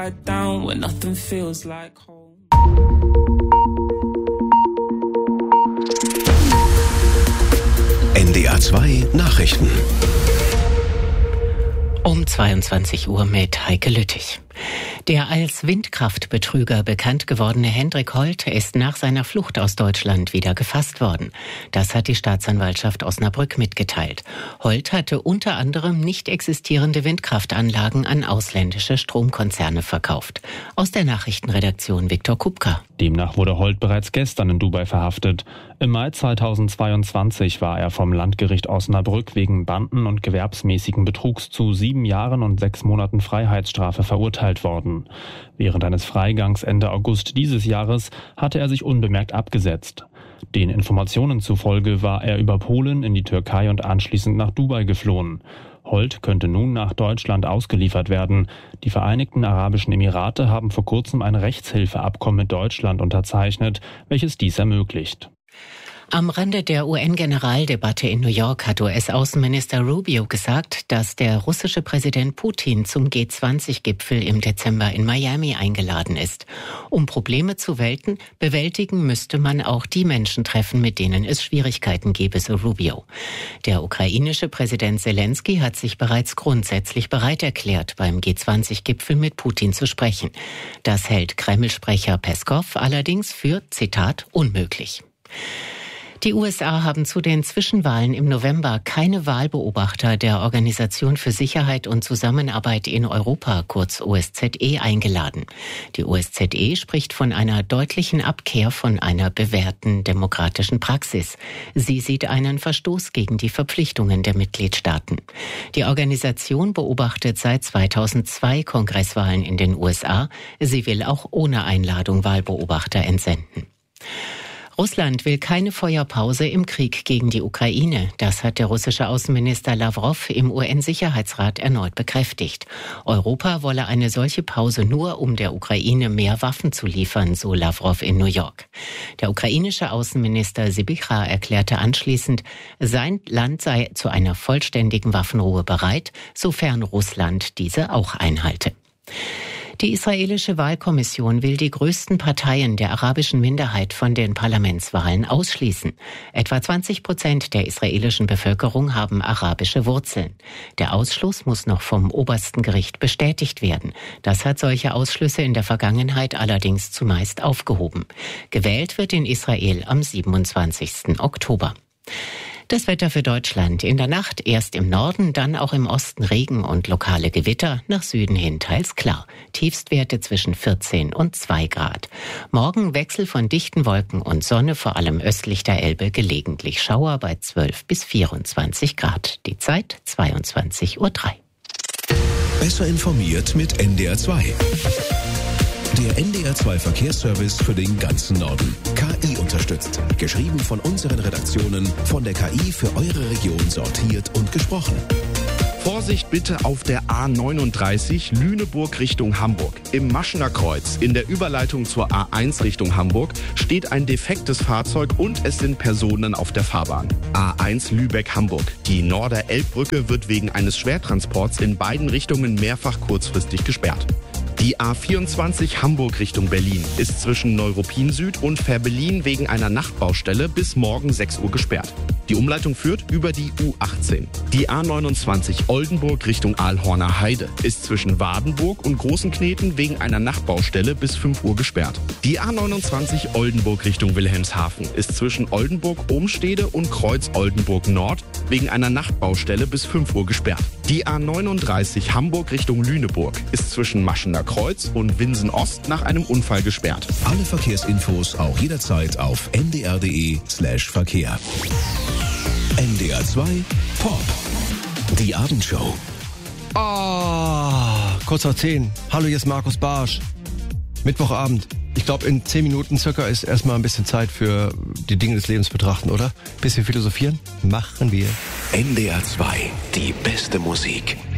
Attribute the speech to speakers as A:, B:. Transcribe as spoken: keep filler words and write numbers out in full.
A: N D R zwei Nachrichten.
B: Um zweiundzwanzig Uhr mit Heike Lüttich. Der als Windkraftbetrüger bekannt gewordene Hendrik Holt ist nach seiner Flucht aus Deutschland wieder gefasst worden. Das hat die Staatsanwaltschaft Osnabrück mitgeteilt. Holt hatte unter anderem nicht existierende Windkraftanlagen an ausländische Stromkonzerne verkauft. Aus der Nachrichtenredaktion Viktor Kupka.
C: Demnach wurde Holt bereits gestern in Dubai verhaftet. Im Mai zweitausendzweiundzwanzig war er vom Landgericht Osnabrück wegen Banden- und gewerbsmäßigen Betrugs zu sieben Jahren und sechs Monaten Freiheitsstrafe verurteilt worden. Während eines Freigangs Ende August dieses Jahres hatte er sich unbemerkt abgesetzt. Den Informationen zufolge war er über Polen in die Türkei und anschließend nach Dubai geflohen. Holt könnte nun nach Deutschland ausgeliefert werden. Die Vereinigten Arabischen Emirate haben vor kurzem ein Rechtshilfeabkommen mit Deutschland unterzeichnet, welches dies ermöglicht.
B: Am Rande der U N-Generaldebatte in New York hat U S-Außenminister Rubio gesagt, dass der russische Präsident Putin zum G zwanzig Gipfel im Dezember in Miami eingeladen ist. Um Probleme zu welten, bewältigen müsste man auch die Menschen treffen, mit denen es Schwierigkeiten gäbe, so Rubio. Der ukrainische Präsident Zelensky hat sich bereits grundsätzlich bereit erklärt, beim G zwanzig Gipfel mit Putin zu sprechen. Das hält Kreml-Sprecher Peskow allerdings für, Zitat, unmöglich. Die U S A haben zu den Zwischenwahlen im November keine Wahlbeobachter der Organisation für Sicherheit und Zusammenarbeit in Europa, kurz O S Z E, eingeladen. Die O S Z E spricht von einer deutlichen Abkehr von einer bewährten demokratischen Praxis. Sie sieht einen Verstoß gegen die Verpflichtungen der Mitgliedstaaten. Die Organisation beobachtet seit zweitausendzwei Kongresswahlen in den U S A. Sie will auch ohne Einladung Wahlbeobachter entsenden. Russland will keine Feuerpause im Krieg gegen die Ukraine. Das hat der russische Außenminister Lawrow im U N-Sicherheitsrat erneut bekräftigt. Europa wolle eine solche Pause nur, um der Ukraine mehr Waffen zu liefern, so Lawrow in New York. Der ukrainische Außenminister Sybiha erklärte anschließend, sein Land sei zu einer vollständigen Waffenruhe bereit, sofern Russland diese auch einhalte. Die israelische Wahlkommission will die größten Parteien der arabischen Minderheit von den Parlamentswahlen ausschließen. Etwa zwanzig Prozent der israelischen Bevölkerung haben arabische Wurzeln. Der Ausschluss muss noch vom obersten Gericht bestätigt werden. Das hat solche Ausschlüsse in der Vergangenheit allerdings zumeist aufgehoben. Gewählt wird in Israel am siebenundzwanzigsten Oktober. Das Wetter für Deutschland. In der Nacht erst im Norden, dann auch im Osten Regen und lokale Gewitter, nach Süden hin teils klar. Tiefstwerte zwischen vierzehn und zwei Grad. Morgen Wechsel von dichten Wolken und Sonne, vor allem östlich der Elbe gelegentlich Schauer bei zwölf bis vierundzwanzig Grad. Die Zeit zweiundzwanzig Uhr drei.
A: Besser informiert mit N D R zwei. Der N D R zwei Verkehrsservice für den ganzen Norden. K I unterstützt. Geschrieben von unseren Redaktionen, von der K I für eure Region sortiert und gesprochen.
D: Vorsicht bitte auf der A neununddreißig Lüneburg Richtung Hamburg. Im Maschener Kreuz in der Überleitung zur A eins Richtung Hamburg steht ein defektes Fahrzeug und es sind Personen auf der Fahrbahn. A eins Lübeck-Hamburg. Die Norder-Elbbrücke wird wegen eines Schwertransports in beiden Richtungen mehrfach kurzfristig gesperrt. Die A vierundzwanzig Hamburg Richtung Berlin ist zwischen Neuruppin Süd und Fehrbellin wegen einer Nachtbaustelle bis morgen sechs Uhr gesperrt. Die Umleitung führt über die U achtzehn. Die A neunundzwanzig Oldenburg Richtung Aalhorner Heide ist zwischen Wadenburg und Großenkneten wegen einer Nachtbaustelle bis fünf Uhr gesperrt. Die A neunundzwanzig Oldenburg Richtung Wilhelmshaven ist zwischen Oldenburg-Ohmstede und Kreuz Oldenburg Nord wegen einer Nachtbaustelle bis fünf Uhr gesperrt. Die A neununddreißig Hamburg Richtung Lüneburg ist zwischen Maschener Kreuz und Winsen Ost nach einem Unfall gesperrt.
A: Alle Verkehrsinfos auch jederzeit auf n d r punkt d e slash Verkehr. N D R zwei Pop. Die Abendshow.
E: Ah, kurz nach zehn. Hallo, hier ist Markus Barsch. Mittwochabend. Ich glaube, in zehn Minuten circa ist erstmal ein bisschen Zeit für die Dinge des Lebens betrachten, oder? Bisschen philosophieren? Machen wir.
A: N D R zwei. Die beste Musik.